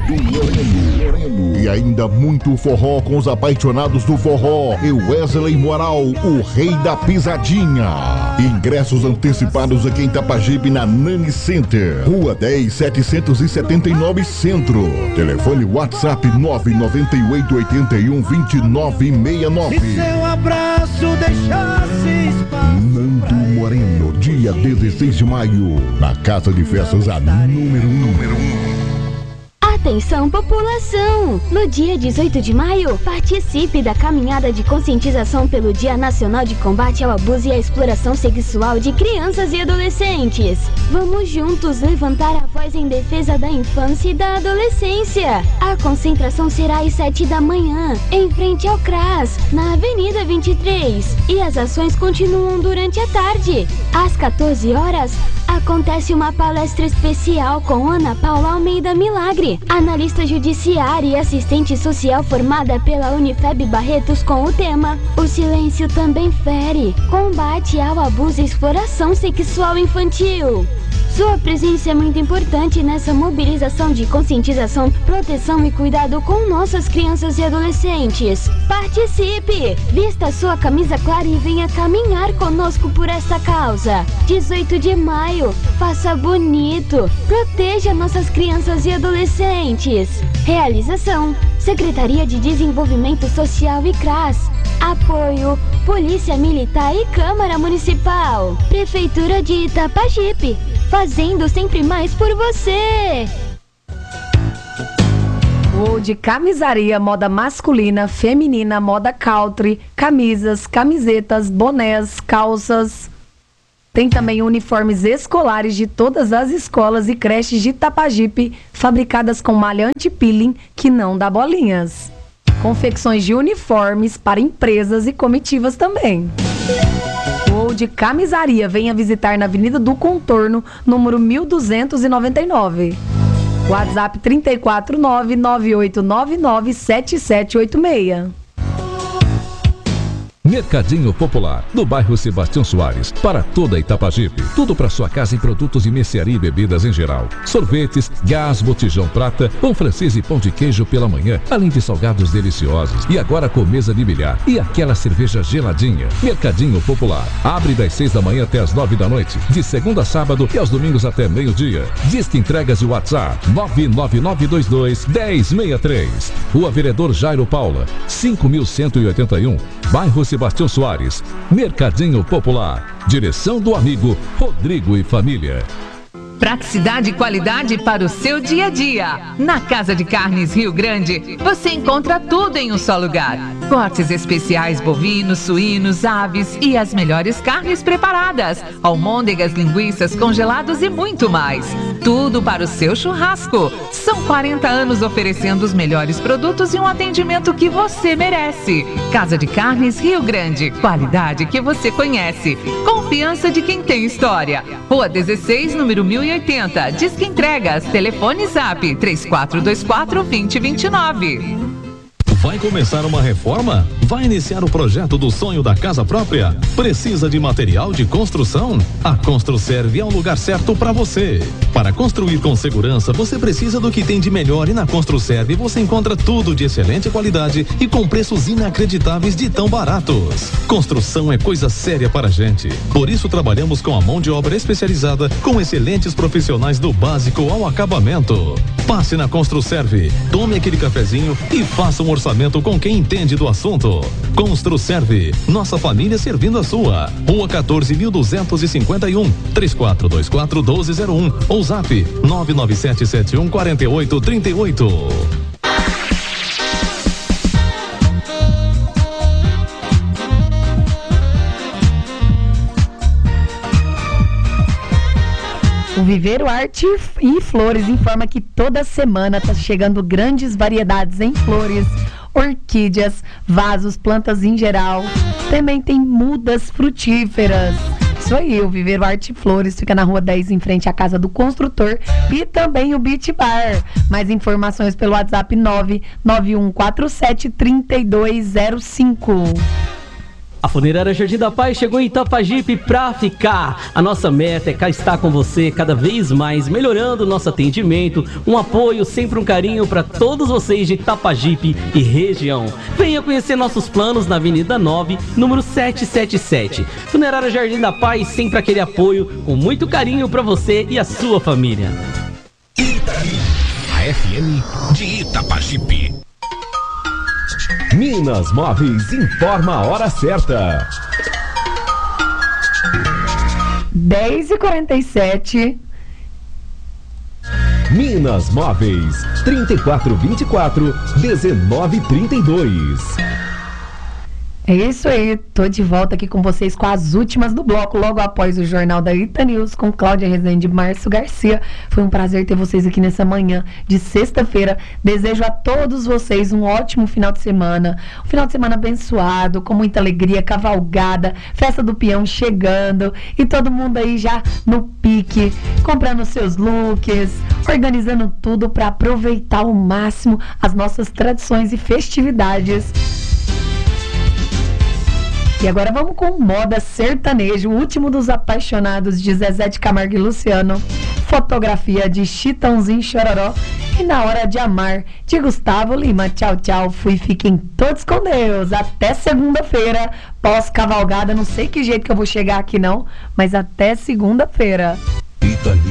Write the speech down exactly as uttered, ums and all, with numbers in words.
Moreno. E ainda muito forró com os apaixonados do forró. E Wesley Moral, o rei da pisadinha. Ingressos antecipados aqui em Itapajipe, na Nani Center, Rua dez, setecentos e setenta e nove, Centro. Telefone WhatsApp nove nove oito oito um dois nove seis nove. Se seu abraço deixasse espaço. Nando Moreno, dia dezesseis de maio, na Casa de Festas, a número um. Número um. Atenção, população! No dia dezoito de maio, participe da caminhada de conscientização pelo Dia Nacional de Combate ao Abuso e à Exploração Sexual de Crianças e Adolescentes. Vamos juntos levantar a voz em defesa da infância e da adolescência. A concentração será às sete da manhã, em frente ao C R A S, na Avenida vinte e três. E as ações continuam durante a tarde. Às quatorze horas, acontece uma palestra especial com Ana Paula Almeida Milagre, analista judiciária e assistente social formada pela Unifeb Barretos, com o tema O Silêncio Também Fere, combate ao abuso e exploração sexual infantil. Sua presença é muito importante nessa mobilização de conscientização, proteção e cuidado com nossas crianças e adolescentes. Participe! Vista sua camisa clara e venha caminhar conosco por esta causa. dezoito de maio, faça bonito, proteja nossas crianças e adolescentes. Realização: Secretaria de Desenvolvimento Social e C R A S. Apoio: Polícia Militar e Câmara Municipal. Prefeitura de Itapajipe, fazendo sempre mais por você. Wold Camisaria, moda masculina, feminina, moda country, camisas, camisetas, bonés, calças. Tem também uniformes escolares de todas as escolas e creches de Itapajipe, fabricadas com malha anti-peeling que não dá bolinhas. Confecções de uniformes para empresas e comitivas também. Wold Camisaria, venha visitar na Avenida do Contorno, número mil duzentos e noventa e nove. WhatsApp três quatro nove, nove oito nove nove, sete sete oito seis. Mercadinho Popular, do bairro Sebastião Soares, para toda Itapajipe. Tudo para sua casa em produtos de mercearia e bebidas em geral. Sorvetes, gás, botijão prata, pão francês e pão de queijo pela manhã, além de salgados deliciosos. E agora com mesa de bilhar e aquela cerveja geladinha. Mercadinho Popular, abre das seis da manhã até as nove da noite, de segunda a sábado e aos domingos até meio-dia. Disque entregas de WhatsApp nove nove nove dois dois, um zero seis três. Rua Vereador Jairo Paula, cinco mil cento e oitenta e um, bairro Sebastião Soares. Mercadinho Popular. Direção do amigo Rodrigo e família. Praticidade e qualidade para o seu dia a dia. Na Casa de Carnes Rio Grande, você encontra tudo em um só lugar. Cortes especiais bovinos, suínos, aves e as melhores carnes preparadas. Almôndegas, linguiças, congelados e muito mais. Tudo para o seu churrasco. São quarenta anos oferecendo os melhores produtos e um atendimento que você merece. Casa de Carnes Rio Grande. Qualidade que você conhece. Confiança de quem tem história. Rua dezesseis, número mil e oitenta. Disque entregas. Telefone Zap três quatro dois quatro, dois zero dois nove. Vai começar uma reforma? Vai iniciar o projeto do sonho da casa própria? Precisa de material de construção? A Construserve é o lugar certo para você. Para construir com segurança, você precisa do que tem de melhor, e na Construserve você encontra tudo de excelente qualidade e com preços inacreditáveis de tão baratos. Construção é coisa séria para a gente. Por isso trabalhamos com a mão de obra especializada, com excelentes profissionais do básico ao acabamento. Passe na Construserve, tome aquele cafezinho e faça um orçamento com quem entende do assunto. Construserve, nossa família servindo a sua. Rua quatorze mil duzentos e cinquenta e um, três quatro dois quatro, um dois zero um ou Zap nove nove sete sete um, quatro oito três oito. O Viveiro Arte e Flores informa que toda semana está chegando grandes variedades em flores, orquídeas, vasos, plantas em geral. Também tem mudas frutíferas. Isso aí, o Viveiro Arte e Flores fica na Rua dez, em frente à Casa do Construtor, e também o Beach Bar. Mais informações pelo WhatsApp nove nove um quatro sete, três dois zero cinco. A Funerária Jardim da Paz chegou em Itapajipe pra ficar. A nossa meta é cá estar com você cada vez mais, melhorando o nosso atendimento, um apoio, sempre um carinho para todos vocês de Itapajipe e região. Venha conhecer nossos planos na Avenida nove, número setecentos e setenta e sete. Funerária Jardim da Paz, sempre aquele apoio, com muito carinho para você e a sua família. A F M de Itapajipe. Minas Móveis informa a hora certa. dez e quarenta e sete. Minas Móveis, trinta e quatro vinte e quatro, dezenove trinta e dois. É isso aí, tô de volta aqui com vocês com as últimas do bloco, logo após o Jornal da Ita News com Cláudia Rezende e Márcio Garcia. Foi um prazer ter vocês aqui nessa manhã de sexta-feira. Desejo a todos vocês um ótimo final de semana, um final de semana abençoado, com muita alegria, cavalgada, festa do peão chegando e todo mundo aí já no pique, comprando seus looks, organizando tudo para aproveitar ao máximo as nossas tradições e festividades. E agora vamos com Moda Sertanejo, o último dos apaixonados de Zezé de Camargo e Luciano, fotografia de Chitãozinho Chororó e Na Hora de Amar, de Gustavo Lima. Tchau, tchau, fui, fiquem todos com Deus, até segunda-feira, pós-cavalgada, não sei que jeito que eu vou chegar aqui não, mas até segunda-feira.